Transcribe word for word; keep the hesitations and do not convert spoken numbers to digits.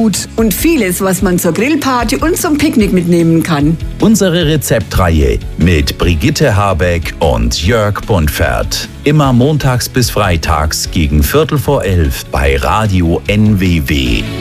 gut und vieles, was man zur Grillparty und zum Picknick mitnehmen kann. Unsere Rezeptreihe mit Brigitte Habeck und Jörg Buntfert. Immer montags bis freitags gegen Viertel vor elf bei Radio N W W.